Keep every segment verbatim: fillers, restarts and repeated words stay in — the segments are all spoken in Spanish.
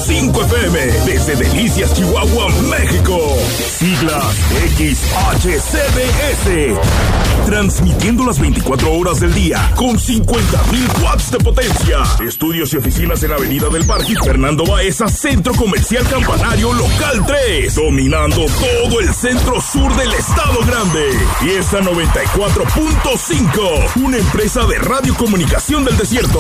cinco F M, desde Delicias, Chihuahua, México. Siglas X H C D S. Transmitiendo las veinticuatro horas del día con cincuenta mil watts de potencia. Estudios y oficinas en Avenida del Parque Fernando Baeza, Centro Comercial Campanario Local tres. Dominando todo el centro sur del Estado Grande. Fiesta noventa y cuatro punto cinco. Una empresa de radiocomunicación del desierto.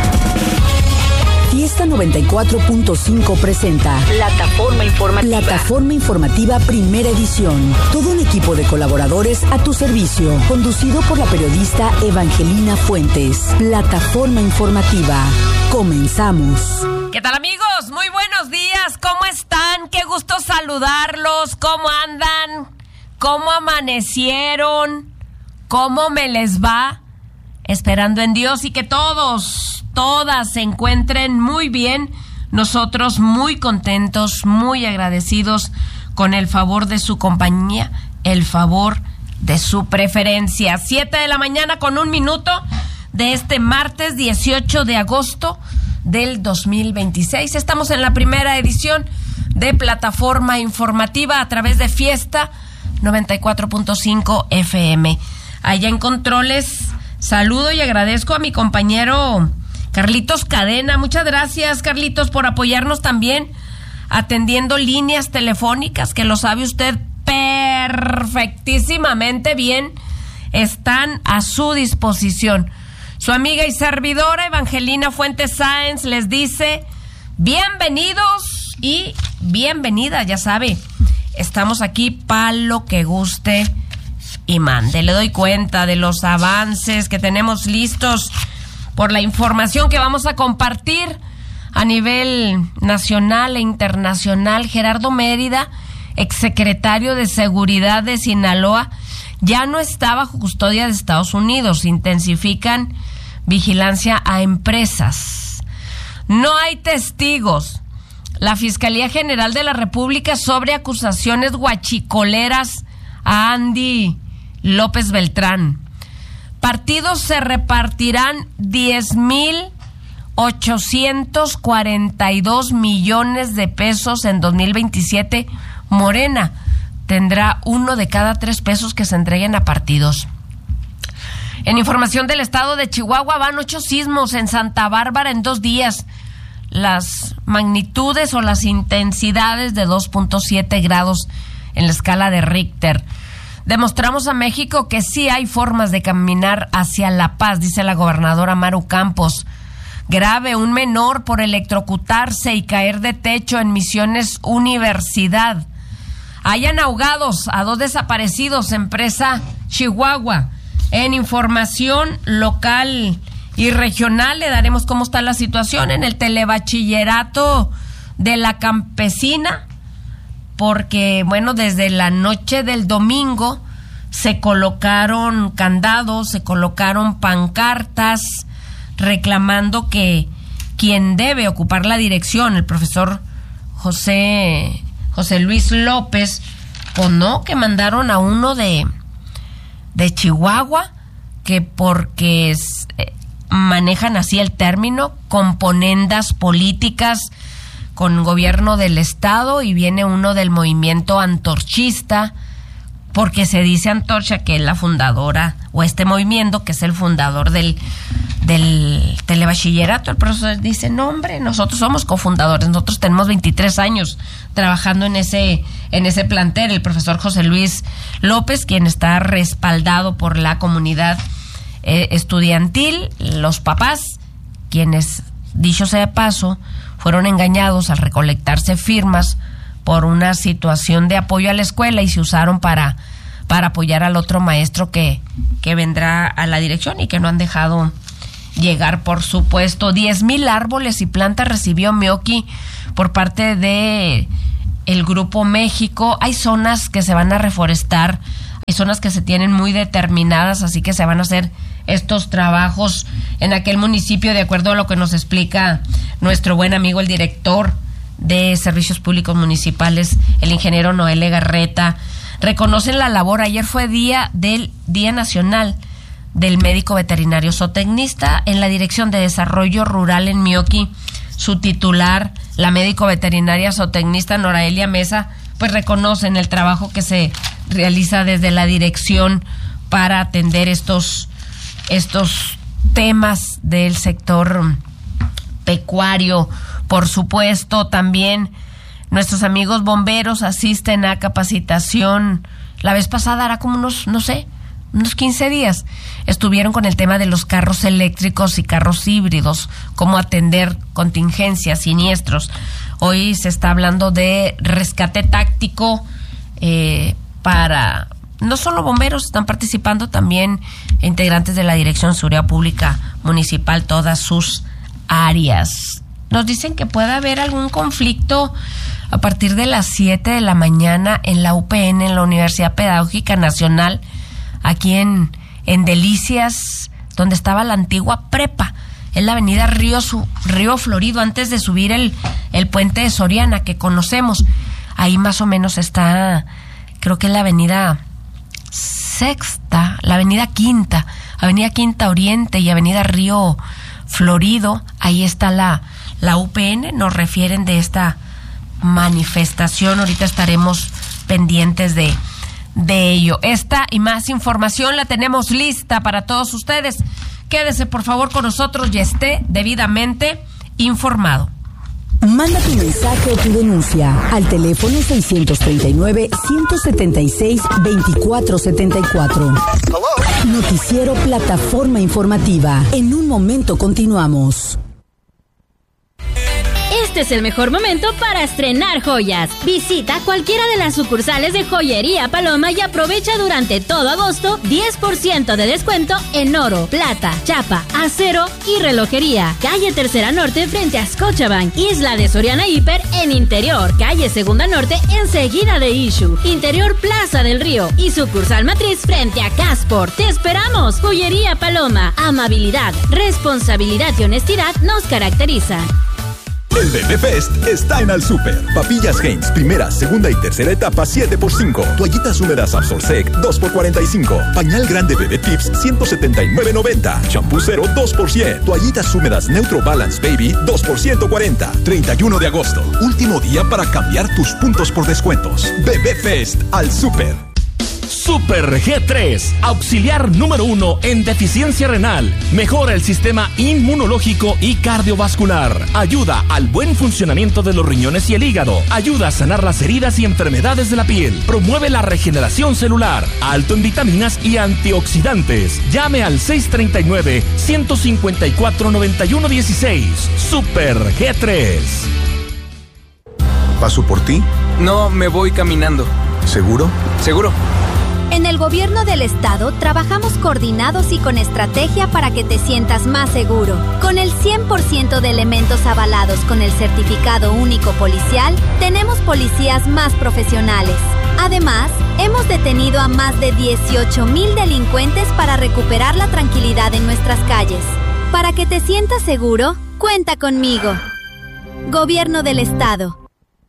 Fiesta noventa y cuatro punto cinco presenta Plataforma Informativa. Plataforma Informativa Primera Edición. Todo un equipo de colaboradores a tu servicio. Conducido por la periodista Evangelina Fuentes. Plataforma Informativa. Comenzamos. ¿Qué tal, amigos? Muy buenos días. ¿Cómo están? Qué gusto saludarlos. ¿Cómo andan? ¿Cómo amanecieron? ¿Cómo me les va? Esperando en Dios y que todos, todas se encuentren muy bien. Nosotros muy contentos, muy agradecidos con el favor de su compañía, el favor de su preferencia. Siete de la mañana con un minuto de este martes dieciocho de agosto del dos mil veintiséis. Estamos en la primera edición de Plataforma Informativa a través de Fiesta noventa y cuatro punto cinco F M. Allá en controles, saludo y agradezco a mi compañero Carlitos Cadena. Muchas gracias, Carlitos, por apoyarnos también atendiendo líneas telefónicas, que lo sabe usted perfectísimamente bien, están a su disposición. Su amiga y servidora Evangelina Fuentes Sáenz les dice bienvenidos y bienvenida, ya sabe, estamos aquí para lo que guste y mande. Le doy cuenta de los avances que tenemos listos por la información que vamos a compartir a nivel nacional e internacional. Gerardo Mérida, exsecretario de Seguridad de Sinaloa, ya no está bajo custodia de Estados Unidos. Intensifican vigilancia a empresas. No hay testigos. La Fiscalía General de la República sobre acusaciones guachicoleras a Andy López Beltrán. Partidos se repartirán diez mil ochocientos cuarenta y dos millones de pesos en dos mil veintisiete. Morena tendrá uno de cada tres pesos que se entreguen a partidos. En información del estado de Chihuahua, van ocho sismos en Santa Bárbara en dos días. Las magnitudes o las intensidades de dos punto siete grados en la escala de Richter. Demostramos a México que sí hay formas de caminar hacia la paz, dice la gobernadora Maru Campos. Grave, un menor por electrocutarse y caer de techo en Misiones Universidad. Hayan ahogados a dos desaparecidos en Presa, Chihuahua. En información local y regional le daremos cómo está la situación en el telebachillerato de la Campesina, porque, bueno, desde la noche del domingo se colocaron candados, se colocaron pancartas reclamando que quien debe ocupar la dirección, el profesor José, José Luis López, o no, que mandaron a uno de, de Chihuahua, que porque es, eh, manejan así el término, componendas políticas con gobierno del estado, y viene uno del movimiento antorchista, porque se dice Antorcha que es la fundadora, o este movimiento que es el fundador del, del telebachillerato. El profesor dice, no hombre, nosotros somos cofundadores, nosotros tenemos veintitrés años trabajando en ese, en ese plantel. El profesor José Luis López, quien está respaldado por la comunidad eh, estudiantil, los papás, quienes, dicho sea de paso, fueron engañados al recolectarse firmas por una situación de apoyo a la escuela y se usaron para, para apoyar al otro maestro que, que vendrá a la dirección y que no han dejado llegar, por supuesto. Diez mil árboles y plantas recibió Meoqui por parte de el Grupo México. Hay zonas que se van a reforestar, hay zonas que se tienen muy determinadas, así que se van a hacer estos trabajos en aquel municipio, de acuerdo a lo que nos explica nuestro buen amigo el director de Servicios Públicos Municipales, el ingeniero Noel Legarreta. Reconocen la labor. Ayer fue día del Día Nacional del Médico Veterinario Zootecnista. En la Dirección de Desarrollo Rural en Meoqui, su titular, La médico veterinaria zootecnista Noraelia Mesa, pues reconocen el trabajo que se realiza desde la dirección para atender estos, estos temas del sector pecuario. Por supuesto, también nuestros amigos bomberos asisten a capacitación. La vez pasada, era como unos, no sé, unos quince días, estuvieron con el tema de los carros eléctricos y carros híbridos, cómo atender contingencias, siniestros. Hoy se está hablando de rescate táctico eh, para... No solo bomberos, están participando también integrantes de la Dirección de Seguridad Pública Municipal, todas sus áreas. Nos dicen que puede haber algún conflicto a partir de las siete de la mañana en la U P N, en la Universidad Pedagógica Nacional, aquí en, en Delicias, donde estaba la antigua prepa, en la avenida Río, Su, Río Florido, antes de subir el, el puente de Soriana, que conocemos. Ahí más o menos está, creo que es la avenida Sexta, la avenida Quinta, avenida Quinta Oriente y avenida Río Florido. Ahí está la, la U P N, nos refieren de esta manifestación. Ahorita estaremos pendientes de, de ello. Esta y más información la tenemos lista para todos ustedes. Quédese por favor con nosotros y esté debidamente informado. Manda tu mensaje o tu denuncia al teléfono seiscientos treinta y nueve, ciento setenta y seis, veinticuatro setenta y cuatro. Noticiero Plataforma Informativa. En un momento continuamos. Este es el mejor momento para estrenar joyas. Visita cualquiera de las sucursales de Joyería Paloma y aprovecha durante todo agosto diez por ciento de descuento en oro, plata, chapa, acero y relojería. Calle Tercera Norte frente a Scotiabank, Isla de Soriana Hiper en Interior, Calle Segunda Norte enseguida de Issue, Interior Plaza del Río y sucursal matriz frente a Casport. ¡Te esperamos! Joyería Paloma, amabilidad, responsabilidad y honestidad nos caracterizan. El Bebé Fest está en Al Super. Papillas Heinz, primera, segunda y tercera etapa, siete por cinco. Toallitas húmedas Absorsec, dos por cuarenta y cinco. Pañal grande Bebé Tips, ciento setenta y nueve noventa. Shampoo cero, dos por cien. Toallitas húmedas Neutro Balance Baby, dos por ciento cuarenta. treinta y uno de agosto, último día para cambiar tus puntos por descuentos. Bebé Fest Al Super. Super G tres, auxiliar número uno en deficiencia renal. Mejora el sistema inmunológico y cardiovascular. Ayuda al buen funcionamiento de los riñones y el hígado. Ayuda a sanar las heridas y enfermedades de la piel. Promueve la regeneración celular. Alto en vitaminas y antioxidantes. Llame al seis treinta y nueve, ciento cincuenta y cuatro, noventa y uno dieciséis. Super G tres. ¿Paso por ti? No, me voy caminando. ¿Seguro? Seguro. En el gobierno del estado trabajamos coordinados y con estrategia para que te sientas más seguro. Con el cien por ciento de elementos avalados con el certificado único policial, tenemos policías más profesionales. Además, hemos detenido a más de dieciocho mil delincuentes para recuperar la tranquilidad en nuestras calles. Para que te sientas seguro, cuenta conmigo. Gobierno del estado.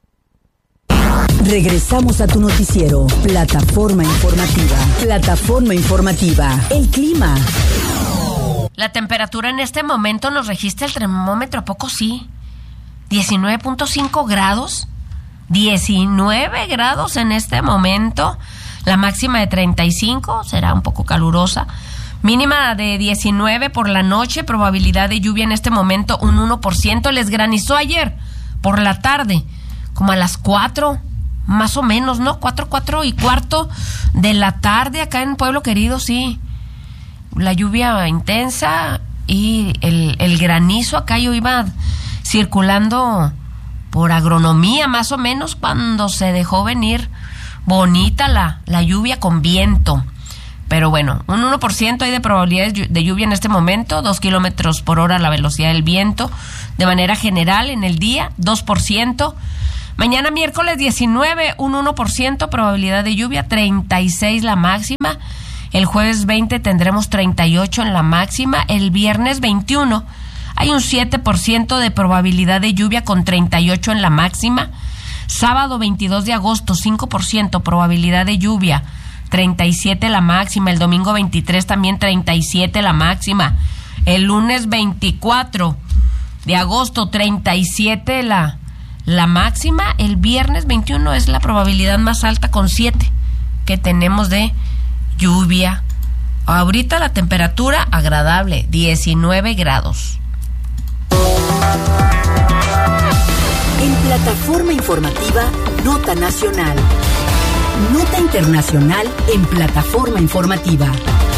Regresamos a tu noticiero, Plataforma Informativa. Plataforma Informativa, el clima. La temperatura en este momento nos registra el termómetro, ¿a poco sí? diecinueve punto cinco grados. diecinueve grados en este momento. La máxima de treinta y cinco, será un poco calurosa. Mínima de diecinueve por la noche, probabilidad de lluvia en este momento un uno por ciento. Les granizó ayer por la tarde, como a las cuatro. Más o menos, ¿no? Cuatro, cuatro y cuarto de la tarde acá en Pueblo Querido, sí. La lluvia intensa y el, el granizo acá. Yo iba circulando por Agronomía, más o menos, cuando se dejó venir bonita la, la lluvia con viento. Pero bueno, un uno por ciento hay de probabilidades de lluvia en este momento, dos kilómetros por hora la velocidad del viento. De manera general, en el día, dos por ciento. Mañana miércoles diecinueve, un uno por ciento probabilidad de lluvia, treinta y seis la máxima. El jueves veinte tendremos treinta y ocho en la máxima. El viernes veintiuno hay un siete por ciento de probabilidad de lluvia con treinta y ocho en la máxima. Sábado veintidós de agosto, cinco por ciento probabilidad de lluvia, treinta y siete la máxima. El domingo veintitrés también treinta y siete la máxima. El lunes veinticuatro de agosto, treinta y siete la La máxima el viernes veintiuno es la probabilidad más alta con siete que tenemos de lluvia. Ahorita la temperatura agradable, diecinueve grados. En plataforma informativa, Nota Nacional. Nota Internacional en plataforma informativa.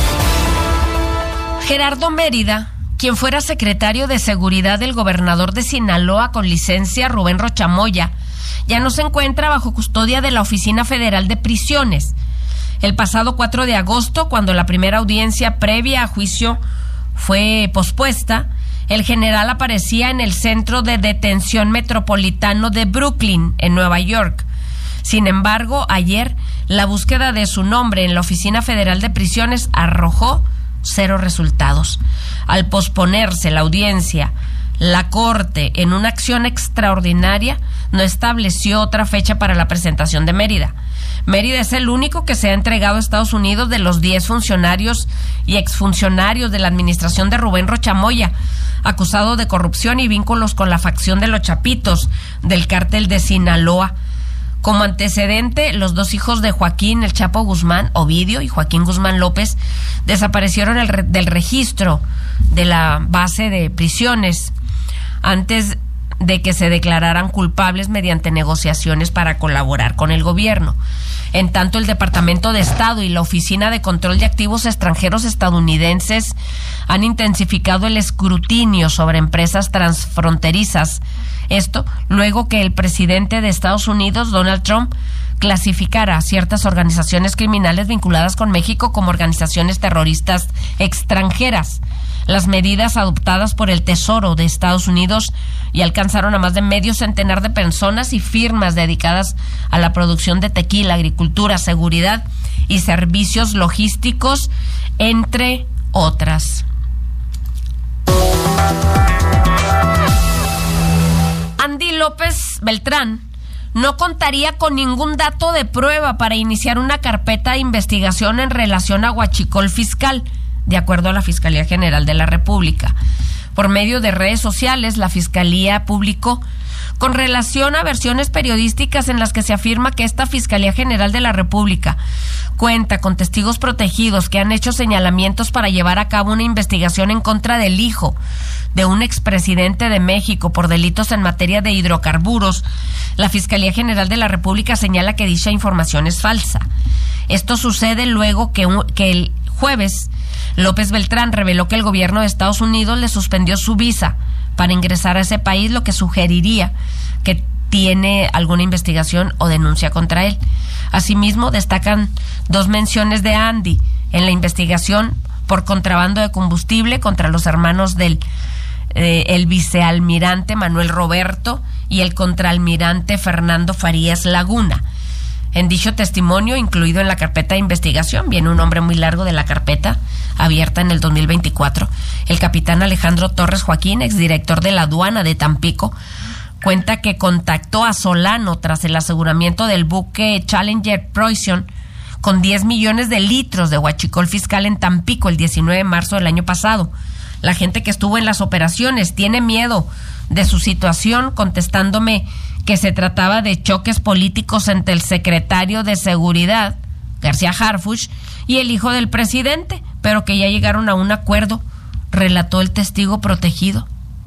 Gerardo Mérida, quien fuera secretario de Seguridad del gobernador de Sinaloa con licencia, Rubén Rocha Moya, ya no se encuentra bajo custodia de la Oficina Federal de Prisiones. El pasado cuatro de agosto, cuando la primera audiencia previa a juicio fue pospuesta, el general aparecía en el Centro de Detención Metropolitano de Brooklyn, en Nueva York. Sin embargo, ayer, la búsqueda de su nombre en la Oficina Federal de Prisiones arrojó cero resultados. Al posponerse la audiencia, la Corte, en una acción extraordinaria, no estableció otra fecha para la presentación de Mérida. Mérida es el único que se ha entregado a Estados Unidos de los diez funcionarios y exfuncionarios de la administración de Rubén Rocha Moya, acusado de corrupción y vínculos con la facción de los Chapitos del cártel de Sinaloa. Como antecedente, los dos hijos de Joaquín El Chapo Guzmán, Ovidio y Joaquín Guzmán López, desaparecieron el re- del registro de la base de prisiones antes de que se declararan culpables mediante negociaciones para colaborar con el gobierno. En tanto, el Departamento de Estado y la Oficina de Control de Activos Extranjeros estadounidenses han intensificado el escrutinio sobre empresas transfronterizas. Esto luego que el presidente de Estados Unidos, Donald Trump, clasificara a ciertas organizaciones criminales vinculadas con México como organizaciones terroristas extranjeras. Las medidas adoptadas por el Tesoro de Estados Unidos y alcanzaron a más de medio centenar de personas y firmas dedicadas a la producción de tequila, agricultura, seguridad y servicios logísticos, entre otras. Andy López Beltrán no contaría con ningún dato de prueba para iniciar una carpeta de investigación en relación a huachicol fiscal, de acuerdo a la Fiscalía General de la República. Por medio de redes sociales, la Fiscalía publicó con relación a versiones periodísticas en las que se afirma que esta Fiscalía General de la República cuenta con testigos protegidos que han hecho señalamientos para llevar a cabo una investigación en contra del hijo de un expresidente de México por delitos en materia de hidrocarburos. La Fiscalía General de la República señala que dicha información es falsa. Esto sucede luego que, un, que el jueves López Beltrán reveló que el gobierno de Estados Unidos le suspendió su visa para ingresar a ese país, lo que sugeriría que tiene alguna investigación o denuncia contra él. Asimismo, destacan dos menciones de Andy en la investigación por contrabando de combustible contra los hermanos del eh, el vicealmirante Manuel Roberto y el contraalmirante Fernando Farías Laguna. En dicho testimonio, incluido en la carpeta de investigación, viene un nombre muy largo de la carpeta, abierta en el dos mil veinticuatro. El capitán Alejandro Torres Joaquín, exdirector de la aduana de Tampico, cuenta que contactó a Solano tras el aseguramiento del buque Challenger Preußen con diez millones de litros de huachicol fiscal en Tampico el diecinueve de marzo del año pasado. La gente que estuvo en las operaciones tiene miedo de su situación, contestándome que se trataba de choques políticos entre el secretario de Seguridad, García Harfuch, y el hijo del presidente, pero que ya llegaron a un acuerdo, relató el testigo protegido.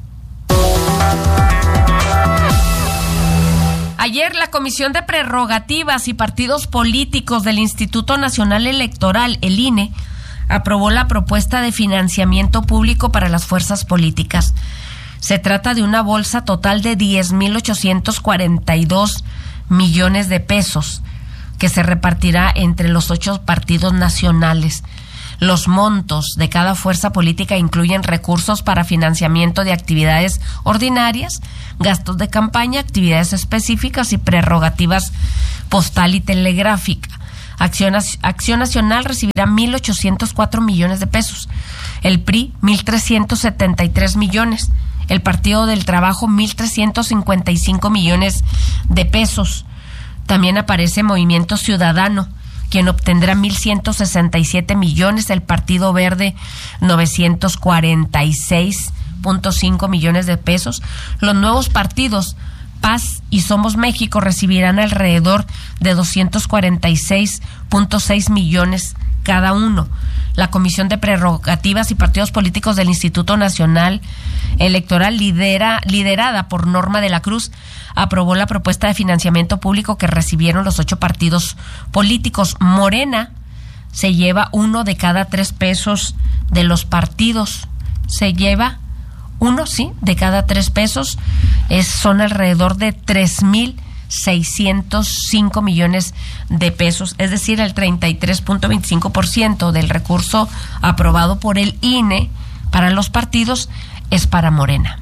Ayer la Comisión de Prerrogativas y Partidos Políticos del Instituto Nacional Electoral, el I N E, aprobó la propuesta de financiamiento público para las fuerzas políticas. Se trata de una bolsa total de diez mil ochocientos cuarenta y dos millones de pesos que se repartirá entre los ocho partidos nacionales. Los montos de cada fuerza política incluyen recursos para financiamiento de actividades ordinarias, gastos de campaña, actividades específicas y prerrogativas postal y telegráfica. Acción, Acción Nacional recibirá mil ochocientos cuatro millones de pesos, el P R I mil trescientos setenta y tres millones, el Partido del Trabajo mil trescientos cincuenta y cinco millones de pesos. También aparece Movimiento Ciudadano, quien obtendrá mil ciento sesenta y siete millones, el Partido Verde novecientos cuarenta y seis punto cinco millones de pesos. Los nuevos partidos Paz y Somos México recibirán alrededor de doscientos cuarenta y seis punto seis millones cada uno. La Comisión de Prerrogativas y Partidos Políticos del Instituto Nacional Electoral, lidera, liderada por Norma de la Cruz, aprobó la propuesta de financiamiento público que recibieron los ocho partidos políticos. Morena se lleva uno de cada tres pesos de los partidos. Se lleva uno, sí, de cada tres pesos. Es, son alrededor de tres mil seiscientos cinco millones de pesos, es decir, el treinta y tres punto veinticinco por ciento del recurso aprobado por el I N E para los partidos es para Morena.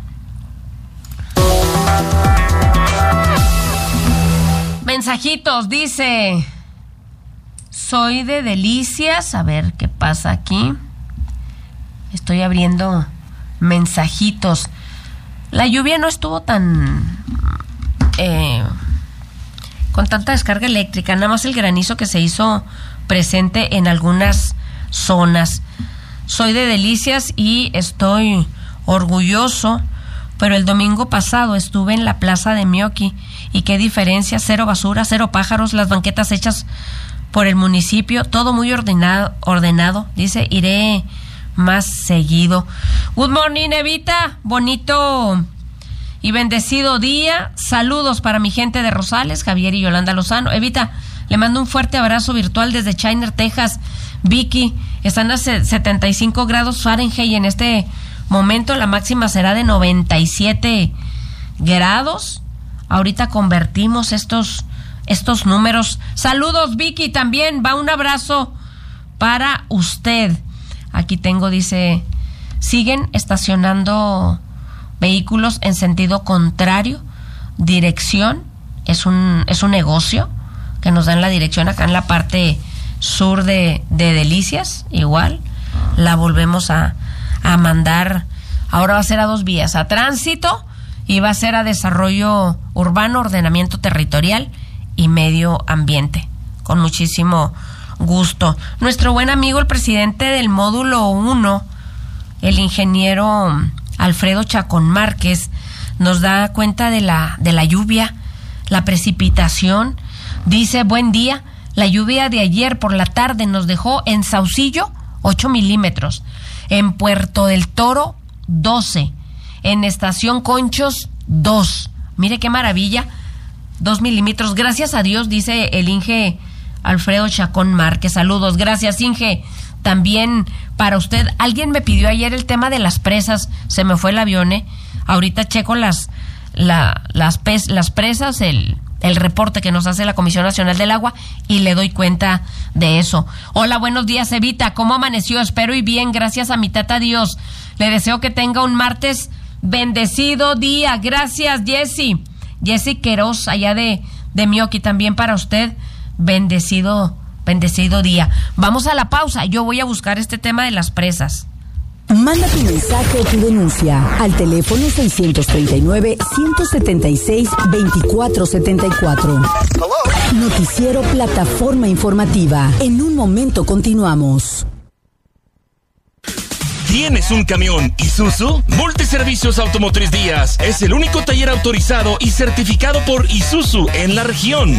Mensajitos, dice, soy de Delicias, a ver qué pasa aquí. Estoy abriendo mensajitos. La lluvia no estuvo tan eh, con tanta descarga eléctrica, nada más el granizo que se hizo presente en algunas zonas. Soy de Delicias y estoy orgulloso, pero el domingo pasado estuve en la plaza de Mioqui y qué diferencia, cero basura, cero pájaros, las banquetas hechas por el municipio, todo muy ordenado, ordenado. Dice, iré más seguido. Good morning, Evita, bonito y bendecido día. Saludos para mi gente de Rosales, Javier y Yolanda Lozano. Evita, le mando un fuerte abrazo virtual desde Chiner, Texas. Vicky, están a setenta y cinco grados Fahrenheit en este momento, la máxima será de noventa y siete grados. Ahorita convertimos estos estos números. Saludos, Vicky, también va un abrazo para usted. Aquí tengo, dice, siguen estacionando vehículos en sentido contrario, dirección, es un es un negocio que nos dan la dirección acá en la parte sur de, de Delicias, igual, la volvemos a, a mandar, ahora va a ser a dos vías, a tránsito y va a ser a desarrollo urbano, ordenamiento territorial y medio ambiente, con muchísimo gusto. Nuestro buen amigo, el presidente del módulo uno, el ingeniero Alfredo Chacón Márquez, nos da cuenta de la, de la lluvia, la precipitación. Dice, buen día, la lluvia de ayer por la tarde nos dejó en Saucillo ocho milímetros, en Puerto del Toro doce, en Estación Conchos dos. Mire qué maravilla, dos milímetros, gracias a Dios, dice el Inge Alfredo Chacón Márquez. Saludos, gracias, Inge. También para usted, alguien me pidió ayer el tema de las presas, se me fue el avión, ¿eh? Ahorita checo las la, las, pes, las presas, el, el reporte que nos hace la Comisión Nacional del Agua y le doy cuenta de eso. Hola, buenos días, Evita, ¿cómo amaneció? Espero y bien, gracias a mi tata Dios. Le deseo que tenga un martes bendecido día. Gracias, Jessy. Jessy Queroz, allá de, de Mioqui, también para usted, bendecido Bendecido día. Vamos a la pausa. Yo voy a buscar este tema de las presas. Manda tu mensaje o tu denuncia al teléfono seiscientos treinta y nueve, ciento setenta y seis, veinticuatro setenta y cuatro. Noticiero Plataforma Informativa. En un momento continuamos. ¿Tienes un camión Isuzu? Multiservicios Automotriz Díaz es el único taller autorizado y certificado por Isuzu en la región.